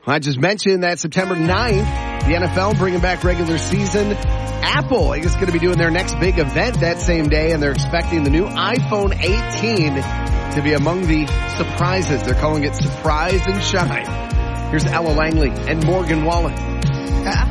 I just mentioned that September 9th, the NFL bringing back regular season. Apple is going to be doing their next big event that same day, and they're expecting the new iPhone 18 to be among the surprises. They're calling it Surprise and Shine. Here's Ella Langley and Morgan Wallen.